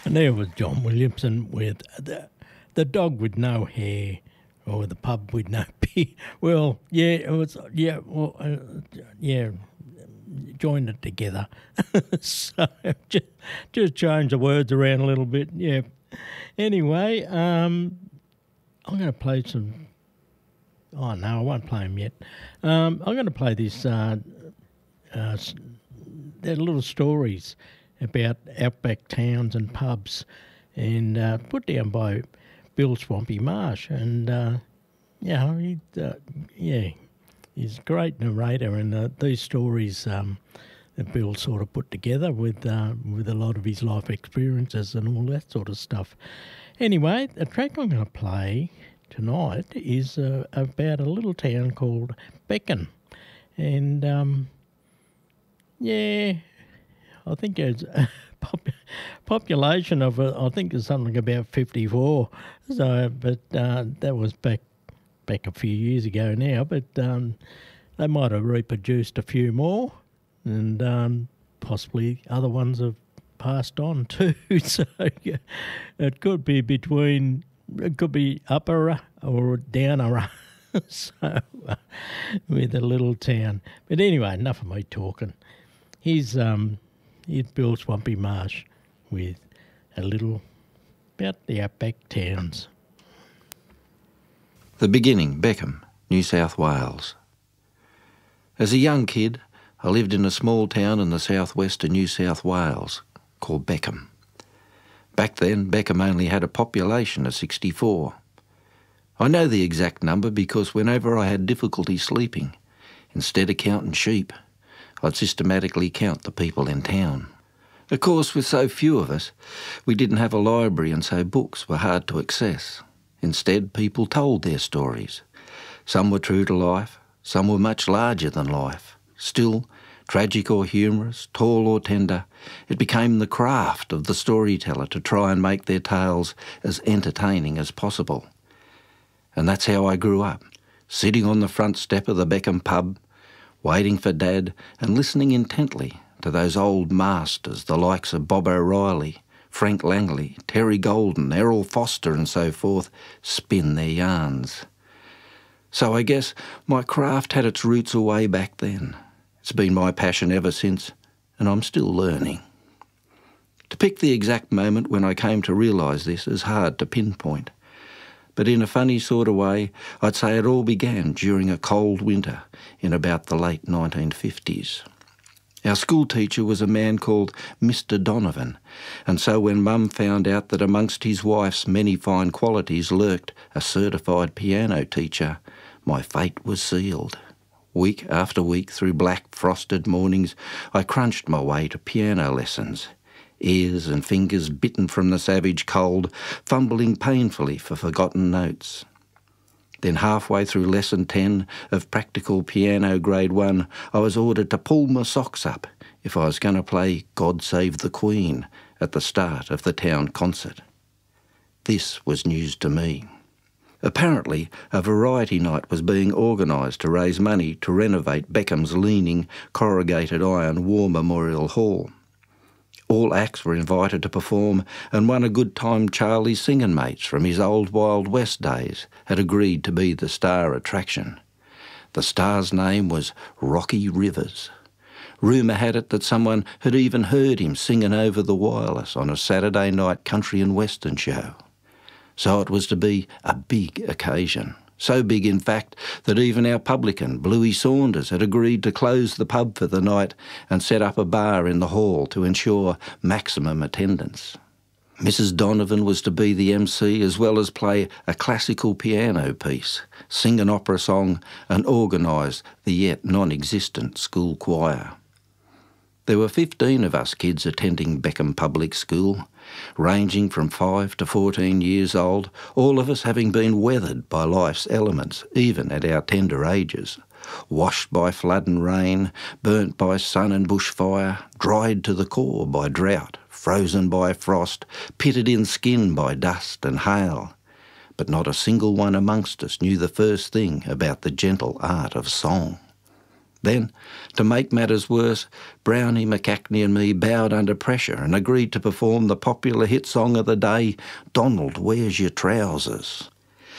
And there was John Williamson with the dog with no hair, or the pub with no beer. Well, yeah, it was, yeah, well, yeah, joined it together. So just change the words around a little bit, yeah. Anyway, I'm going to play some... Oh, no, I won't play them yet. I'm going to play this... they're little stories about outback towns and pubs, and put down by Bill Swampy Marsh. And, he's a great narrator, and these stories that Bill sort of put together with a lot of his life experiences and all that sort of stuff. Anyway, the track I'm going to play tonight is about a little town called Beckham. And, I think there's a population of, I think there's something about 54. So, but that was back a few years ago now. But they might have reproduced a few more, and possibly other ones have passed on too. So yeah, it could be upper or downer. So with a little town. But anyway, enough of me talking. Here's Bill Swampy Marsh with a little about the outback towns. The beginning, Beckham, New South Wales. As a young kid, I lived in a small town in the southwest of New South Wales called Beckham. Back then, Beckham only had a population of 64. I know the exact number because whenever I had difficulty sleeping, instead of counting sheep, I'd systematically count the people in town. Of course, with so few of us, we didn't have a library, and so books were hard to access. Instead, people told their stories. Some were true to life, some were much larger than life. Still, tragic or humorous, tall or tender, it became the craft of the storyteller to try and make their tales as entertaining as possible. And that's how I grew up, sitting on the front step of the Beckham pub, waiting for Dad and listening intently to those old masters, the likes of Bob O'Reilly, Frank Langley, Terry Golden, Errol Foster and so forth, spin their yarns. So I guess my craft had its roots away back then. It's been my passion ever since, and I'm still learning. To pick the exact moment when I came to realise this is hard to pinpoint. But in a funny sort of way, I'd say it all began during a cold winter in about the late 1950s. Our school teacher was a man called Mr. Donovan, and so when Mum found out that amongst his wife's many fine qualities lurked a certified piano teacher, my fate was sealed. Week after week through black frosted mornings, I crunched my way to piano lessons. Ears and fingers bitten from the savage cold, fumbling painfully for forgotten notes. Then halfway through lesson 10 of practical piano grade 1, I was ordered to pull my socks up if I was going to play God Save the Queen at the start of the town concert. This was news to me. Apparently, a variety night was being organised to raise money to renovate Beckham's leaning corrugated iron War Memorial Hall. All acts were invited to perform, and one of Good Time Charlie's singing mates from his old Wild West days had agreed to be the star attraction. The star's name was Rocky Rivers. Rumour had it that someone had even heard him singing over the wireless on a Saturday night country and western show. So it was to be a big occasion. So big, in fact, that even our publican, Bluey Saunders, had agreed to close the pub for the night and set up a bar in the hall to ensure maximum attendance. Mrs. Donovan was to be the MC as well as play a classical piano piece, sing an opera song and organise the yet non-existent school choir. There were 15 of us kids attending Beckham Public School, ranging from 5 to 14 years old, all of us having been weathered by life's elements, even at our tender ages. Washed by flood and rain, burnt by sun and bushfire, dried to the core by drought, frozen by frost, pitted in skin by dust and hail. But not a single one amongst us knew the first thing about the gentle art of song. Then, to make matters worse, Brownie, McCackney and me bowed under pressure and agreed to perform the popular hit song of the day, Donald, Where's Your Trousers?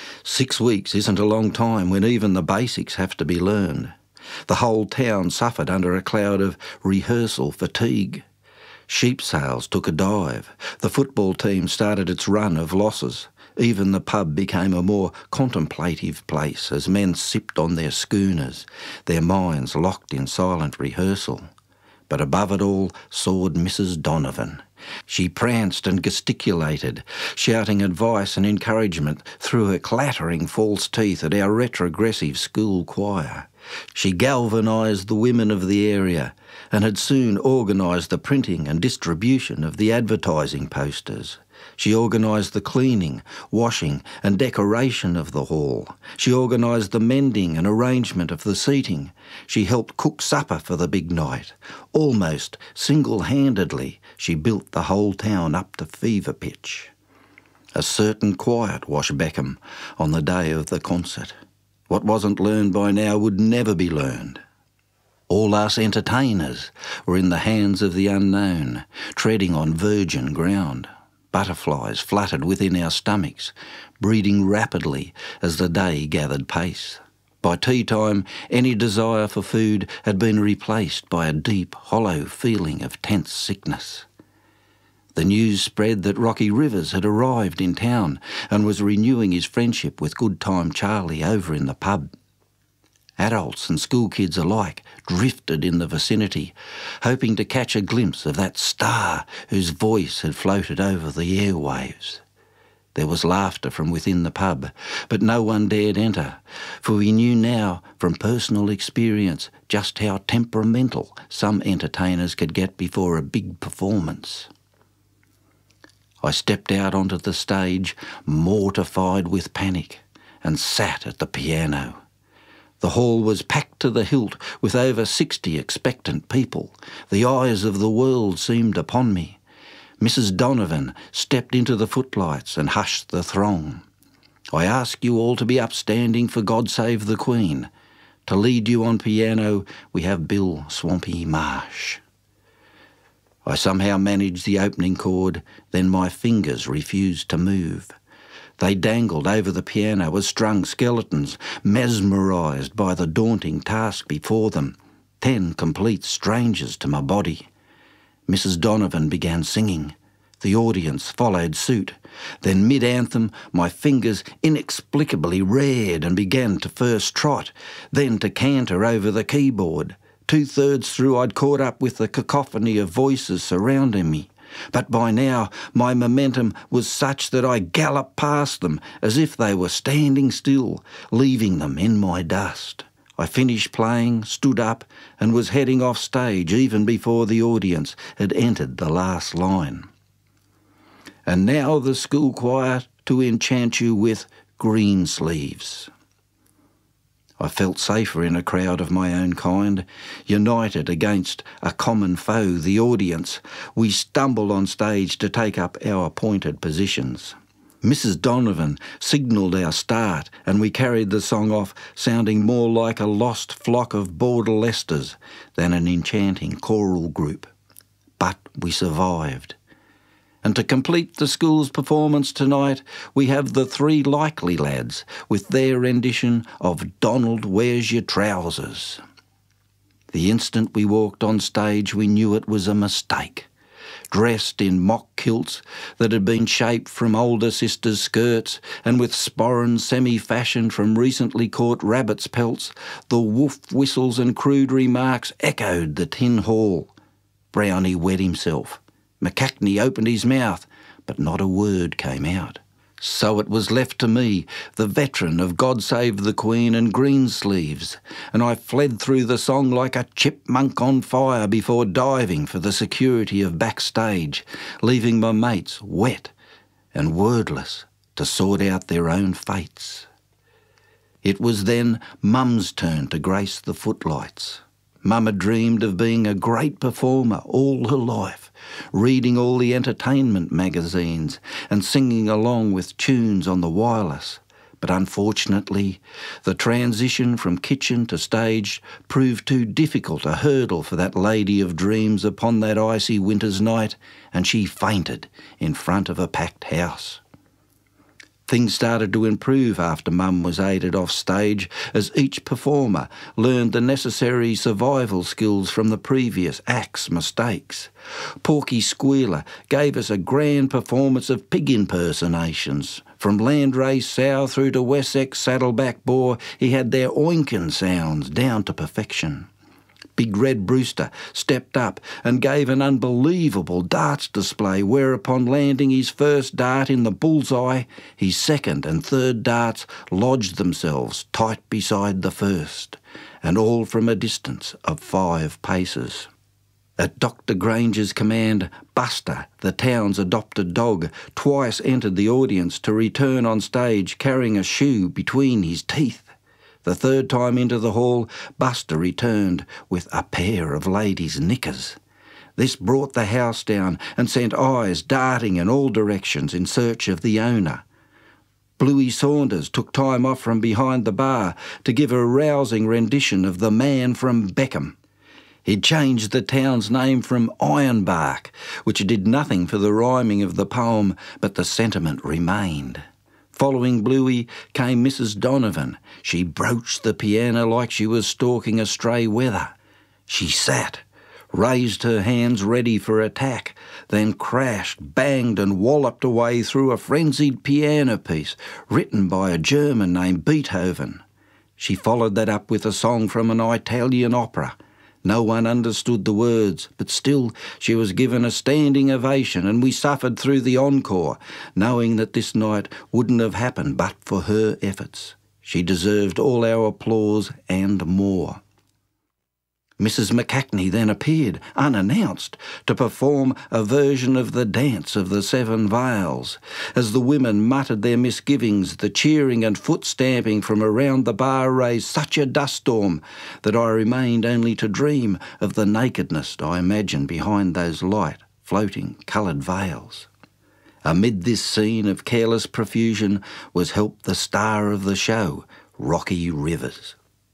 6 weeks isn't a long time when even the basics have to be learned. The whole town suffered under a cloud of rehearsal fatigue. Sheep sales took a dive. The football team started its run of losses. Even the pub became a more contemplative place as men sipped on their schooners, their minds locked in silent rehearsal. But above it all soared Mrs. Donovan. She pranced and gesticulated, shouting advice and encouragement through her clattering false teeth at our retrogressive school choir. She galvanised the women of the area and had soon organised the printing and distribution of the advertising posters. She organised the cleaning, washing and decoration of the hall. She organised the mending and arrangement of the seating. She helped cook supper for the big night. Almost single-handedly, she built the whole town up to fever pitch. A certain quiet washed Beckham on the day of the concert. What wasn't learned by now would never be learned. All us entertainers were in the hands of the unknown, treading on virgin ground. Butterflies fluttered within our stomachs, breeding rapidly as the day gathered pace. By tea time, any desire for food had been replaced by a deep, hollow feeling of tense sickness. The news spread that Rocky Rivers had arrived in town and was renewing his friendship with Good Time Charlie over in the pub. Adults and school kids alike drifted in the vicinity, hoping to catch a glimpse of that star whose voice had floated over the airwaves. There was laughter from within the pub, but no one dared enter, for we knew now from personal experience just how temperamental some entertainers could get before a big performance. I stepped out onto the stage, mortified with panic, and sat at the piano. The hall was packed to the hilt with over 60 expectant people. The eyes of the world seemed upon me. Mrs. Donovan stepped into the footlights and hushed the throng. I ask you all to be upstanding for God Save the Queen. To lead you on piano, we have Bill Swampy Marsh. I somehow managed the opening chord, then my fingers refused to move. They dangled over the piano as strung skeletons, mesmerised by the daunting task before them, 10 complete strangers to my body. Mrs. Donovan began singing. The audience followed suit. Then mid-anthem, my fingers inexplicably reared and began to first trot, then to canter over the keyboard. 2/3 through I'd caught up with the cacophony of voices surrounding me. But by now my momentum was such that I galloped past them as if they were standing still, leaving them in my dust. I finished playing, stood up, and was heading off stage even before the audience had entered the last line. And now the school choir to enchant you with Green Sleeves. I felt safer in a crowd of my own kind, united against a common foe, the audience. We stumbled on stage to take up our appointed positions. Mrs. Donovan signalled our start, and we carried the song off, sounding more like a lost flock of border Leicesters than an enchanting choral group. But we survived. And to complete the school's performance tonight, we have the Three Likely Lads with their rendition of Donald, Where's Your Trousers? The instant we walked on stage, we knew it was a mistake. Dressed in mock kilts that had been shaped from older sisters' skirts and with sporrans semi-fashioned from recently caught rabbits' pelts, the woof whistles and crude remarks echoed the tin hall. Brownie wet himself. McCackney opened his mouth, but not a word came out. So it was left to me, the veteran of God Save the Queen and Greensleeves, and I fled through the song like a chipmunk on fire before diving for the security of backstage, leaving my mates wet and wordless to sort out their own fates. It was then Mum's turn to grace the footlights. Mum had dreamed of being a great performer all her life, reading all the entertainment magazines and singing along with tunes on the wireless. But unfortunately, the transition from kitchen to stage proved too difficult a hurdle for that lady of dreams upon that icy winter's night, and she fainted in front of a packed house. Things started to improve after Mum was aided off stage as each performer learned the necessary survival skills from the previous act's mistakes. Porky Squealer gave us a grand performance of pig impersonations. From Landrace sow through to Wessex saddleback boar, he had their oinkin sounds down to perfection. Big Red Brewster stepped up and gave an unbelievable darts display, whereupon landing his first dart in the bullseye, his second and third darts lodged themselves tight beside the first, and all from a distance of 5 paces. At Dr. Granger's command, Buster, the town's adopted dog, twice entered the audience to return on stage carrying a shoe between his teeth. The third time into the hall, Buster returned with a pair of ladies' knickers. This brought the house down and sent eyes darting in all directions in search of the owner. Bluey Saunders took time off from behind the bar to give a rousing rendition of The Man from Beckham. He'd changed the town's name from Ironbark, which did nothing for the rhyming of the poem, but the sentiment remained. Following Bluey came Mrs. Donovan. She broached the piano like she was stalking a stray wether. She sat, raised her hands ready for attack, then crashed, banged and walloped away through a frenzied piano piece written by a German named Beethoven. She followed that up with a song from an Italian opera. No one understood the words, but still she was given a standing ovation, and we suffered through the encore, knowing that this night wouldn't have happened but for her efforts. She deserved all our applause and more. Mrs. McCackney then appeared, unannounced, to perform a version of the Dance of the Seven Veils. As the women muttered their misgivings, the cheering and foot-stamping from around the bar raised such a dust storm that I remained only to dream of the nakedness I imagined behind those light, floating, coloured veils. Amid this scene of careless profusion was helped the star of the show, Rocky Rivers.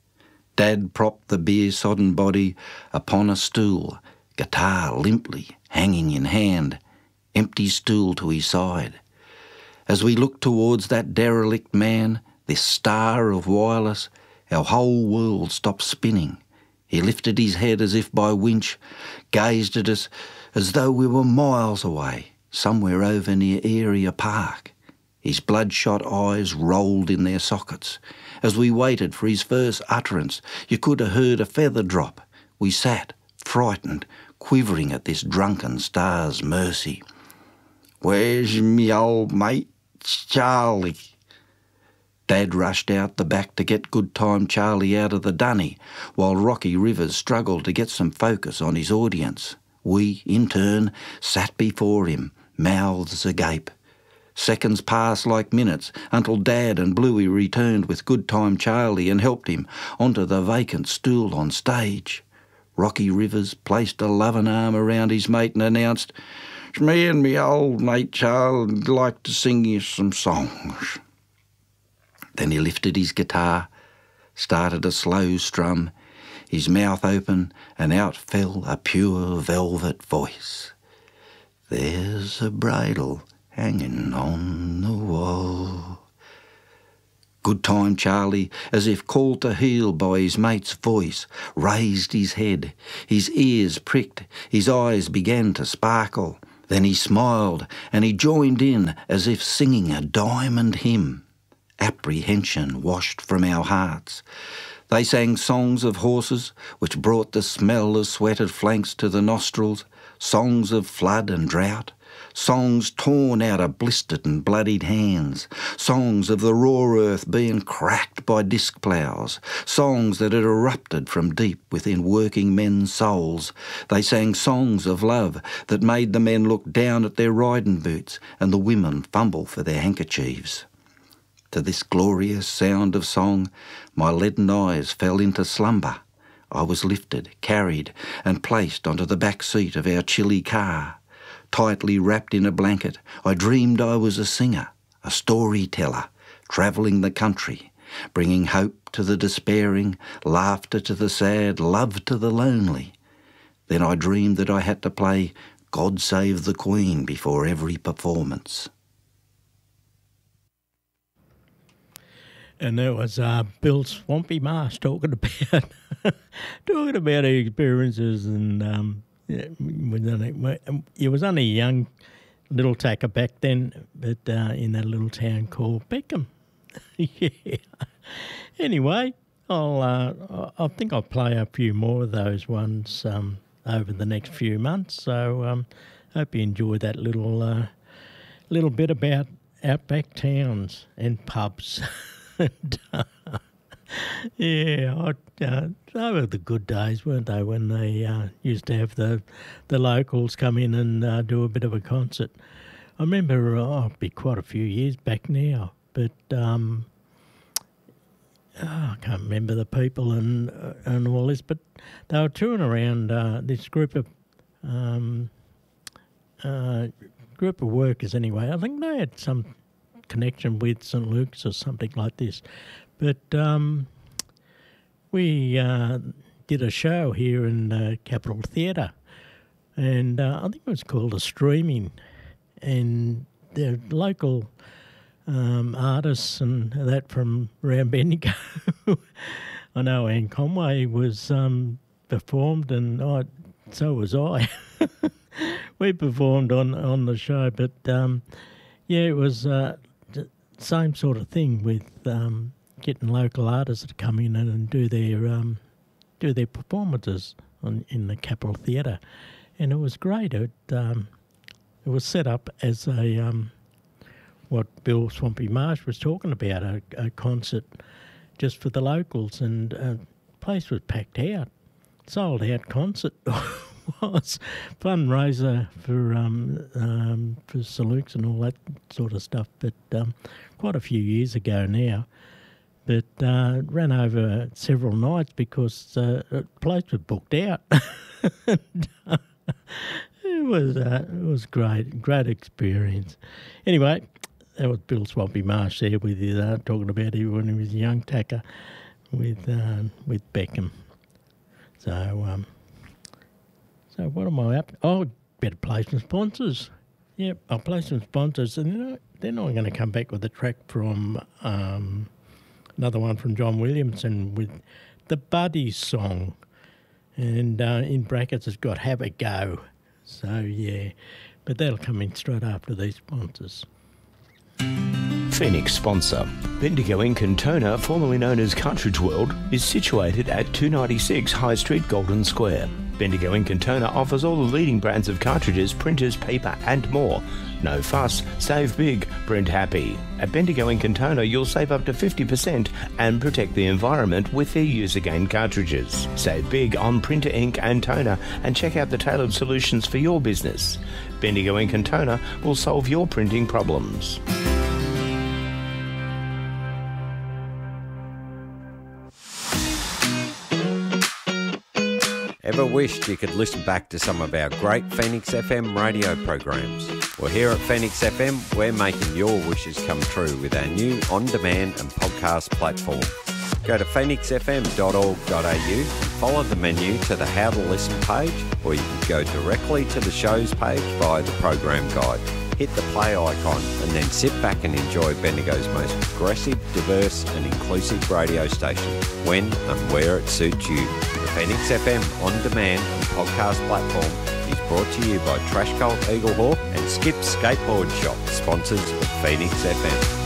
Dad propped the beer-sodden body upon a stool, guitar limply hanging in hand, empty stool to his side. As we looked towards that derelict man, this star of wireless, our whole world stopped spinning. He lifted his head as if by winch, gazed at us as though we were miles away, somewhere over near Area Park. His bloodshot eyes rolled in their sockets. As we waited for his first utterance, you could have heard a feather drop. We sat, frightened, quivering at this drunken star's mercy. "Where's me old mate, Charlie?" Dad rushed out the back to get Good Time Charlie out of the dunny, while Rocky Rivers struggled to get some focus on his audience. We, in turn, sat before him, mouths agape. Seconds passed like minutes until Dad and Bluey returned with Good Time Charlie and helped him onto the vacant stool on stage. Rocky Rivers placed a loving arm around his mate and announced, "It's me and me old mate Charlie'd like to sing you some songs." Then he lifted his guitar, started a slow strum, his mouth open, and out fell a pure velvet voice. "There's a bridle hanging on the wall." Good Time Charlie, as if called to heel by his mate's voice, raised his head. His ears pricked, his eyes began to sparkle. Then he smiled, and he joined in as if singing a diamond hymn. Apprehension washed from our hearts. They sang songs of horses, which brought the smell of sweated flanks to the nostrils, songs of flood and drought, songs torn out of blistered and bloodied hands, songs of the raw earth being cracked by disc ploughs, songs that had erupted from deep within working men's souls. They sang songs of love that made the men look down at their riding boots and the women fumble for their handkerchiefs. To this glorious sound of song, my leaden eyes fell into slumber. I was lifted, carried, and placed onto the back seat of our chilly car. Tightly wrapped in a blanket, I dreamed I was a singer, a storyteller, travelling the country, bringing hope to the despairing, laughter to the sad, love to the lonely. Then I dreamed that I had to play God Save the Queen before every performance. And that was Bill Swampy Marsh talking about his experiences, and he was only a young little tacker back then, but in that little town called Beckham. Yeah. Anyway, I think I'll play a few more of those ones over the next few months. So hope you enjoy that little bit about outback towns and pubs. Yeah, they were the good days, weren't they, when they used to have the locals come in and do a bit of a concert. I remember, it'd be quite a few years back now, but I can't remember the people and all this, but they were touring around this group of workers anyway. I think they had some connection with St Luke's or something like this. But we did a show here in the Capitol Theatre, and I think it was called A Streaming, and the local artists and that from around Bendigo. I know Anne Conway was performed, and so was I. We performed on the show, but yeah, it was the same sort of thing with getting local artists to come in and do their performances in the Capitol Theatre, and it was great. It was set up as a what Bill Swampy Marsh was talking about, a concert just for the locals, and the place was packed out, sold out concert. Was fundraiser for St Luke's and all that sort of stuff, but quite a few years ago now. But ran over several nights because the place was booked out. It was great experience. Anyway, that was Bill Swampy Marsh there with you, talking about him when he was a young tacker with Beckham. So what am I up to? Oh, better play some sponsors. Yep, I'll play some sponsors, and then I'm going to come back with a track from another one from John Williamson with the Buddies song, and in brackets it's got Have a Go. So yeah, but that'll come in straight after these sponsors. Phoenix sponsor. Bendigo Ink and Toner, formerly known as Cartridge World, is situated at 296 High Street, Golden Square. Bendigo Ink and Toner offers all the leading brands of cartridges, printers, paper and more. No fuss, save big, print happy. At Bendigo Ink and Toner, you'll save up to 50% and protect the environment with their Use Again cartridges. Save big on printer ink and toner, and check out the tailored solutions for your business. Bendigo Ink and Toner will solve your printing problems. Ever wished you could listen back to some of our great Phoenix FM radio programs? Well, here at Phoenix FM, we're making your wishes come true with our new on-demand and podcast platform. Go to phoenixfm.org.au and follow the menu to the How to Listen page, or you can go directly to the show's page via the program guide. Hit the play icon and then sit back and enjoy Bendigo's most progressive, diverse and inclusive radio station, when and where it suits you. The Phoenix FM on-demand and podcast platform is brought to you by Trash Cult Eaglehawk and Skip Skateboard Shop, sponsors of Phoenix FM.